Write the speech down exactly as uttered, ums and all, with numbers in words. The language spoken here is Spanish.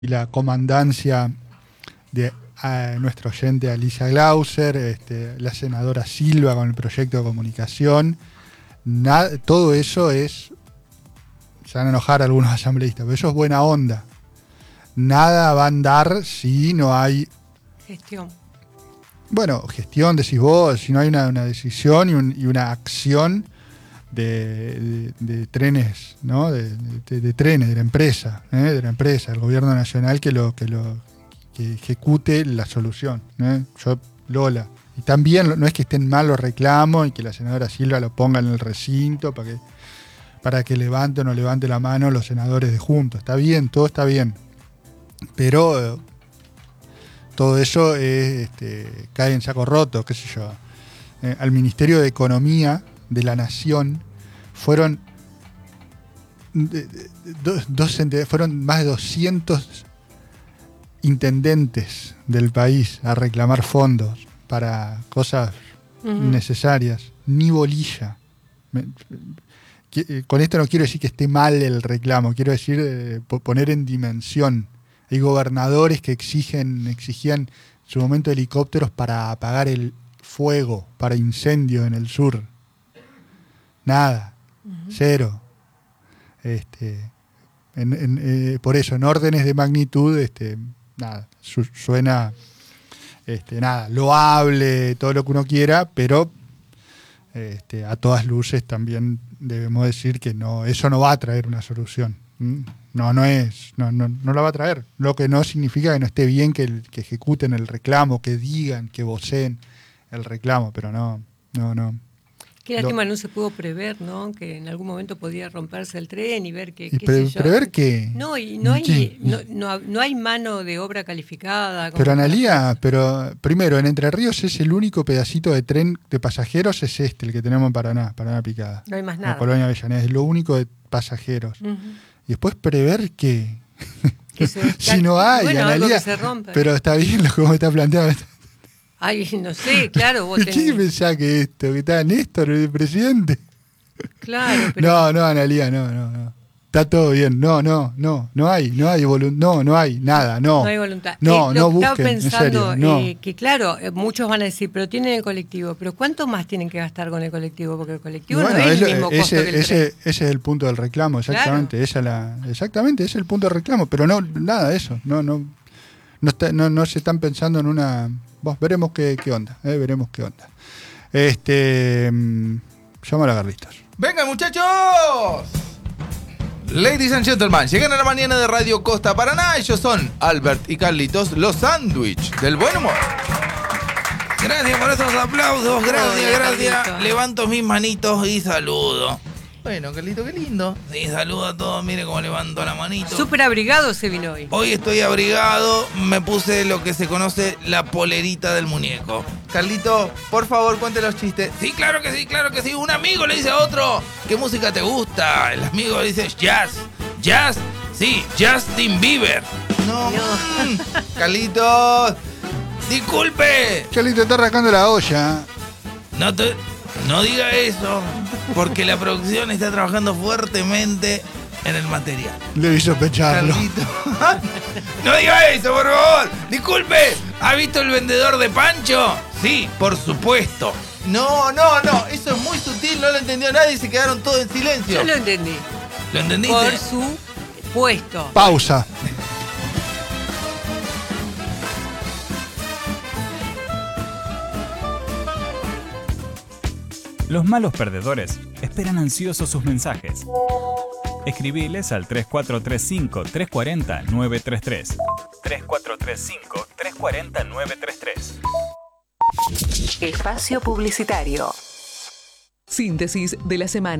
y la comandancia de a nuestro oyente Alicia Glauser, este, la senadora Silva con el proyecto de comunicación. Nada, todo eso es, se van a enojar algunos asambleístas, pero eso es buena onda. Nada va a andar si no hay gestión. Bueno, gestión, decís vos, si no hay una, una decisión y, un, y una acción de, de, de trenes, ¿no? De, de, de trenes, de la empresa, ¿eh? de la empresa, del gobierno nacional que lo que lo que ejecute la solución. ¿eh? Yo, Lola. Y también no es que estén mal los reclamos y que la senadora Silva lo ponga en el recinto para que, para que levante o no levante la mano los senadores de Juntos. Está bien, todo está bien. Pero eh, todo eso es, este, cae en saco roto, qué sé yo. Eh, al Ministerio de Economía de la Nación fueron, de, de, de, dos, fueron más de doscientos intendentes del país a reclamar fondos para cosas uh-huh. necesarias. Ni bolilla. Me, que, con esto no quiero decir que esté mal el reclamo, quiero decir eh, poner en dimensión. Hay gobernadores que exigen, exigían en su momento helicópteros para apagar el fuego, para incendio en el sur. Nada, uh-huh. cero. Este, en, en, eh, por eso, en órdenes de magnitud, este, nada, su, suena este, nada, loable, todo lo que uno quiera, pero este, a todas luces también debemos decir que no, eso no va a traer una solución. ¿Mm? No, no es, no, no, no la va a traer. Lo que no significa que no esté bien que, el, que ejecuten el reclamo, que digan, que voceen el reclamo, pero no, no, no. Qué lástima no se pudo prever, ¿no? Que en algún momento podía romperse el tren y ver que. ¿Y pre- prever qué? No, y no hay, ¿Qué? no, no, no hay mano de obra calificada. Pero Analía, pero primero, en Entre Ríos es el único pedacito de tren de pasajeros, es este, el que tenemos en Paraná, Paraná Picada. No hay más nada. La Colonia Avellaneda, es lo único de pasajeros. Uh-huh. Y después prever qué. Que se si no hay, bueno, Analía. Se pero está bien lo que vos me estás planteando. Ay, no sé, claro. Vos tenés... ¿Qué pensás que esto? ¿Que está Néstor, el presidente? Claro, pero... No, no, Analía, no, no, no. Está todo bien. No, no, no, no hay, no hay voluntad, no, no hay nada, no. No hay voluntad. No, eh, no busquen, estaba pensando en serio, no. eh, que claro, eh, muchos van a decir, pero tienen el colectivo, pero ¿cuánto más tienen que gastar con el colectivo? Porque el colectivo bueno, no es, es el mismo ese, costo que el ese, tren. Ese es el punto del reclamo, exactamente. Claro. Esa es la, exactamente, ese es el punto del reclamo, pero no, nada de eso. No, no, no, está, no, no se están pensando en una... Vos, veremos qué, qué onda, eh, veremos qué onda. Este, mmm, llama a la Carlitos. ¡Venga, muchachos! Ladies and gentlemen, llegan a la mañana de Radio Costa Paraná. Ellos son Albert y Carlitos, los sándwich del buen humor. Gracias por esos aplausos, gracias, gracias. Levanto mis manitos y saludo. Bueno, Carlito, qué lindo. Sí, saludo a todos, mire cómo levanto la manito. Súper abrigado se vino hoy. Hoy estoy abrigado, me puse lo que se conoce la polerita del muñeco. Carlito, por favor, cuente los chistes. Sí, claro que sí, claro que sí. Un amigo le dice a otro, ¿qué música te gusta? El amigo le dice, jazz. ¿Jazz? Sí, Justin Bieber. No, no. Carlitos, disculpe. Carlito, está rascando la olla. No te... No diga eso, porque la producción está trabajando fuertemente en el material. Le hizo sospecharlo. No diga eso, por favor. Disculpe, ¿ha visto el vendedor de Pancho? Sí, por supuesto. No, no, no, eso es muy sutil, no lo entendió nadie y se quedaron todos en silencio. Yo lo entendí. ¿Lo entendiste? Por su puesto. Pausa. Los malos perdedores esperan ansiosos sus mensajes. Escribiles al tres cuatro tres cinco, tres cuatro cero, nueve tres tres. tres cuatro tres cinco, tres cuatro cero, nueve tres tres. Espacio publicitario. Síntesis de la semana.